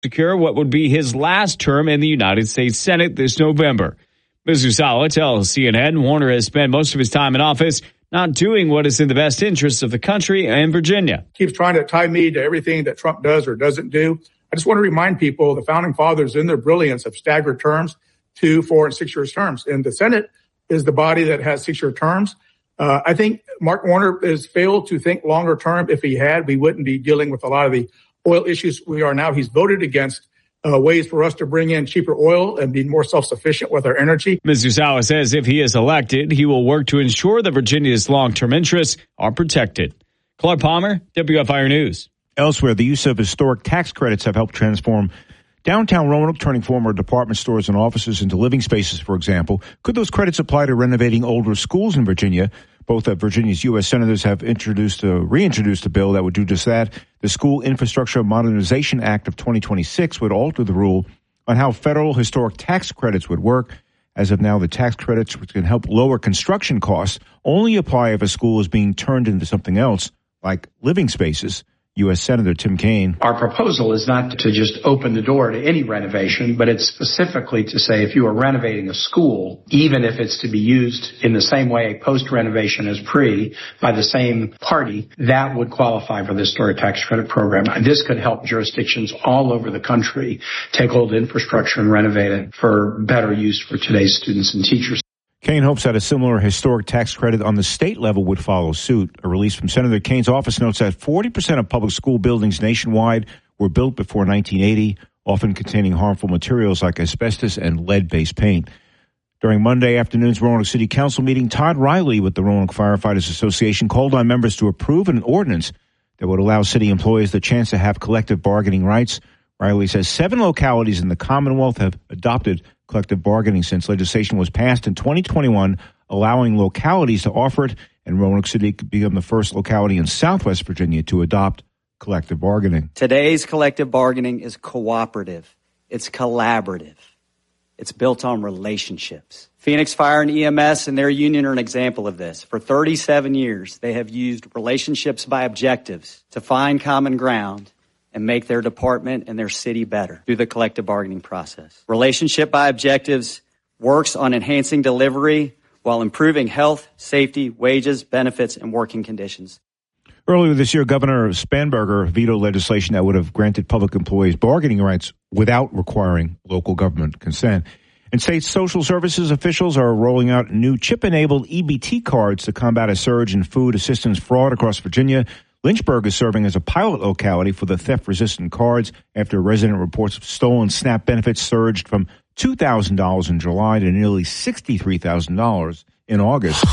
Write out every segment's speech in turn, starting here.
secure what would be his last term in the United States Senate this November. Mr. Sawa tells CNN Warner has spent most of his time in office not doing what is in the best interests of the country and Virginia. Keeps trying to tie me to everything that Trump does or doesn't do. I just want to remind people the founding fathers in their brilliance have staggered terms, 2, 4, and 6 year terms. And the Senate is the body that has 6 year terms. I think Mark Warner has failed to think longer term. If he had, we wouldn't be dealing with a lot of the oil issues we are now. He's voted against ways for us to bring in cheaper oil and be more self-sufficient with our energy. Mr. Sawa says if he is elected, he will work to ensure that Virginia's long-term interests are protected. Clark Palmer, WFIR News. Elsewhere, the use of historic tax credits have helped transform downtown Roanoke, turning former department stores and offices into living spaces, for example. Could those credits apply to renovating older schools in Virginia? Both of Virginia's U.S. senators have reintroduced a bill that would do just that. The School Infrastructure Modernization Act of 2026 would alter the rule on how federal historic tax credits would work. As of now, the tax credits, which can help lower construction costs, only apply if a school is being turned into something else, like living spaces. U.S. Senator Tim Kaine. Our proposal is not to just open the door to any renovation, but it's specifically to say if you are renovating a school, even if it's to be used in the same way post-renovation as pre by the same party, that would qualify for the historic tax credit program. This could help jurisdictions all over the country take old infrastructure and renovate it for better use for today's students and teachers. Kaine hopes that a similar historic tax credit on the state level would follow suit. A release from Senator Kaine's office notes that 40% of public school buildings nationwide were built before 1980, often containing harmful materials like asbestos and lead-based paint. During Monday afternoon's Roanoke City Council meeting, Todd Riley with the Roanoke Firefighters Association called on members to approve an ordinance that would allow city employees the chance to have collective bargaining rights. Riley says 7 localities in the Commonwealth have adopted collective bargaining since legislation was passed in 2021, allowing localities to offer it, and Roanoke City could become the first locality in Southwest Virginia to adopt collective bargaining. Today's collective bargaining is cooperative. It's collaborative. It's built on relationships. Phoenix Fire and EMS and their union are an example of this. For 37 years, they have used relationships by objectives to find common ground and make their department and their city better through the collective bargaining process. Relationship by objectives works on enhancing delivery while improving health, safety, wages, benefits, and working conditions. Earlier this year, Governor Spanberger vetoed legislation that would have granted public employees bargaining rights without requiring local government consent. And state social services officials are rolling out new chip-enabled EBT cards to combat a surge in food assistance fraud across Virginia. Lynchburg is serving as a pilot locality for the theft-resistant cards after resident reports of stolen SNAP benefits surged from $2,000 in July to nearly $63,000 in August.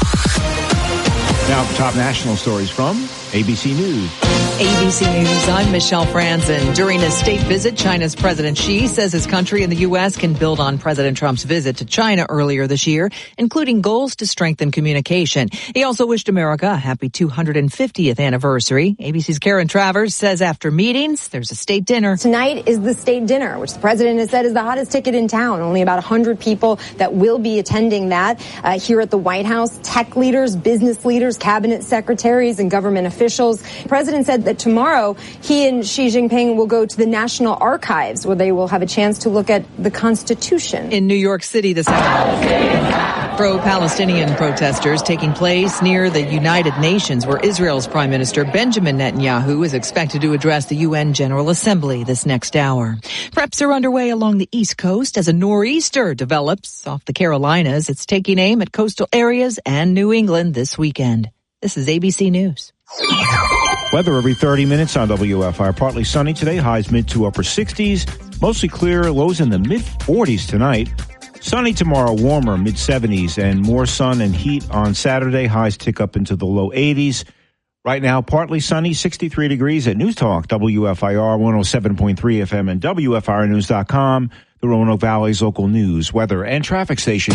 Now, top national stories from ABC News. ABC News, I'm Michelle Franzen. During a state visit, China's President Xi says his country and the U.S. can build on President Trump's visit to China earlier this year, including goals to strengthen communication. He also wished America a happy 250th anniversary. ABC's Karen Travers says after meetings, there's a state dinner. Tonight is the state dinner, which the president has said is the hottest ticket in town. Only about 100 people that will be attending that here at the White House. Tech leaders, business leaders, cabinet secretaries, and government officials. The president said that tomorrow he and Xi Jinping will go to the National Archives where they will have a chance to look at the Constitution. In New York City this afternoon, pro-Palestinian protesters taking place near the United Nations where Israel's Prime Minister Benjamin Netanyahu is expected to address the UN General Assembly this next hour. Preps are underway along the East Coast as a nor'easter develops off the Carolinas. It's taking aim at coastal areas and New England this weekend. This is ABC News. Weather every 30 minutes on WFIR. Partly sunny today, highs mid to upper 60s. Mostly clear, lows in the mid 40s tonight. Sunny tomorrow, warmer, mid 70s, and more sun and heat on Saturday. Highs tick up into the low 80s. Right now, partly sunny, 63 degrees at News Talk, WFIR 107.3 FM and WFIRnews.com, the Roanoke Valley's local news, weather, and traffic station.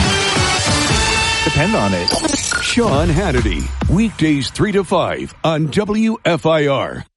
Depend on it. Sean Hannity, weekdays 3 to 5 on WFIR.